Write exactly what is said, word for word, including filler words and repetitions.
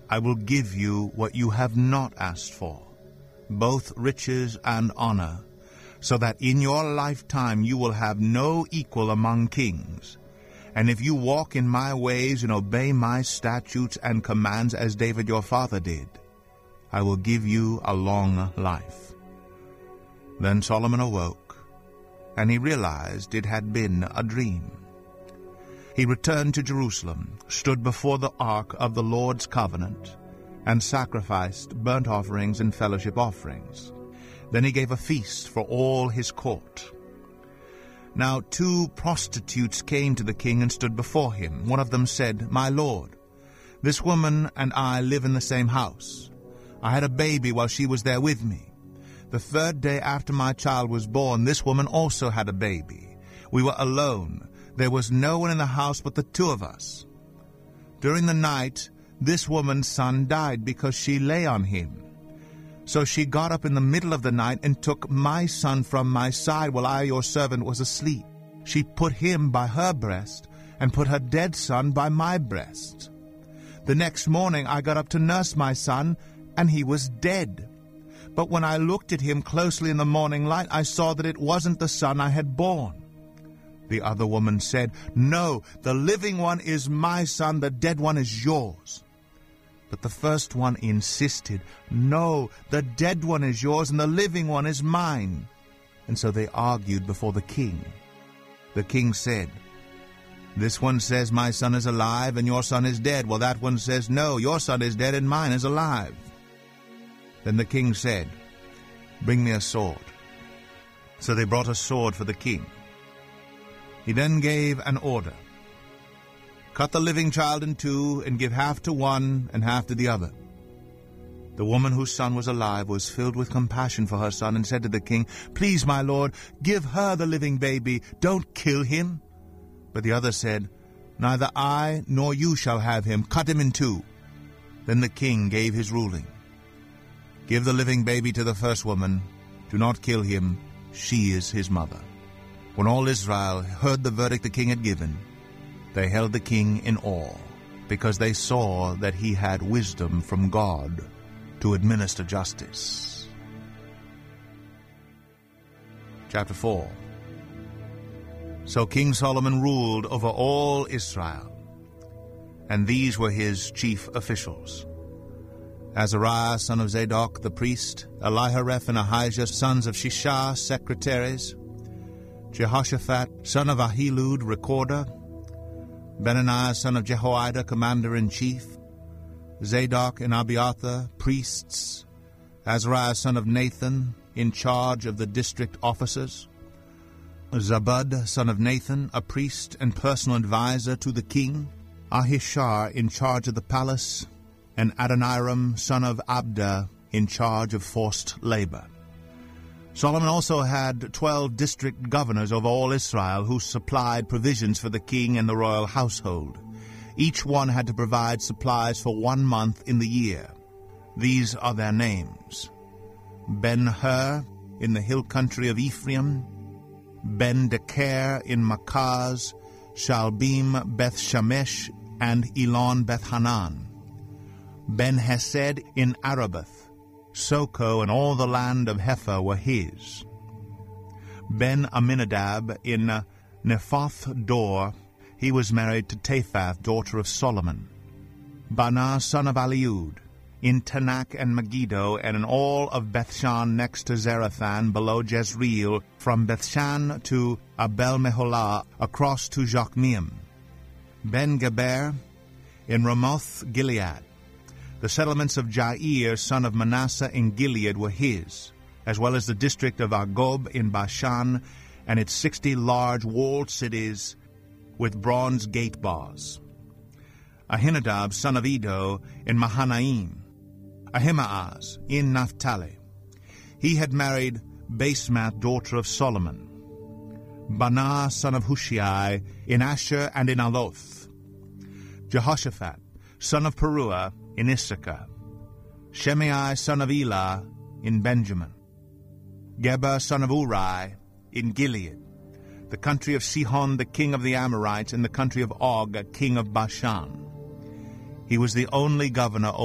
I will give you what you have not asked for, both riches and honor, so that in your lifetime you will have no equal among kings. And if you walk in my ways and obey my statutes and commands as David your father did, I will give you a long life." Then Solomon awoke, and he realized it had been a dream. He returned to Jerusalem, stood before the ark of the Lord's covenant, and sacrificed burnt offerings and fellowship offerings. Then he gave a feast for all his court. Now two prostitutes came to the king and stood before him. One of them said, "My lord, this woman and I live in the same house. I had a baby while she was there with me. The third day after my child was born, this woman also had a baby. We were alone. There was no one in the house but the two of us. During the night, this woman's son died because she lay on him. So she got up in the middle of the night and took my son from my side while I, your servant, was asleep. She put him by her breast and put her dead son by my breast. The next morning I got up to nurse my son, and he was dead. But when I looked at him closely in the morning light, I saw that it wasn't the son I had born." The other woman said, "No, the living one is my son, the dead one is yours." But the first one insisted, "No, the dead one is yours and the living one is mine." And so they argued before the king. The king said, "This one says my son is alive and your son is dead, while that one says, 'No, your son is dead and mine is alive.'" Then the king said, "Bring me a sword." So they brought a sword for the king. He then gave an order. "Cut the living child in two, and give half to one and half to the other." The woman whose son was alive was filled with compassion for her son and said to the king, "Please, my lord, give her the living baby. Don't kill him." But the other said, "Neither I nor you shall have him. Cut him in two." Then the king gave his ruling. "Give the living baby to the first woman. Do not kill him. She is his mother." When all Israel heard the verdict the king had given, they held the king in awe, because they saw that he had wisdom from God to administer justice. Chapter four. So King Solomon ruled over all Israel, and these were his chief officials: Azariah, son of Zadok, the priest; Elihareph and Ahijah, sons of Shishah, secretaries; Jehoshaphat, son of Ahilud, recorder; Benaniah, son of Jehoiada, commander-in-chief; Zadok and Abiathar, priests; Azariah, son of Nathan, in charge of the district officers; Zabud, son of Nathan, a priest and personal advisor to the king; Ahishar, in charge of the palace; and Adoniram, son of Abda, in charge of forced labor. Solomon also had twelve district governors over all Israel, who supplied provisions for the king and the royal household. Each one had to provide supplies for one month in the year. These are their names: Ben-Hur in the hill country of Ephraim, Ben-Deker in Makaz, Shalbim, Beth-Shemesh, and Elon Beth-Hanan; Ben-Hesed in Arabath. Soko and all the land of Hepher were his. Ben-Aminadab in Nephoth Dor, he was married to Taphath, daughter of Solomon. Baanah, son of Aliud, in Tanakh and Megiddo, and in all of Bethshan next to Zarethan, below Jezreel, from Bethshan to Abel-Meholah, across to Jokmeam. Ben-Geber in Ramoth-Gilead. The settlements of Jair, son of Manasseh in Gilead, were his, as well as the district of Argob in Bashan, and its sixty large walled cities with bronze gate bars. Ahinadab, son of Edo, in Mahanaim. Ahimaaz, in Naphtali. He had married Basemath, daughter of Solomon. Baanah, son of Hushai, in Asher and in Aloth. Jehoshaphat, son of Peruah, in Issachar. Shimei, son of Elah, in Benjamin. Geber, son of Uri, in Gilead, the country of Sihon, the king of the Amorites, and the country of Og, king of Bashan. He was the only governor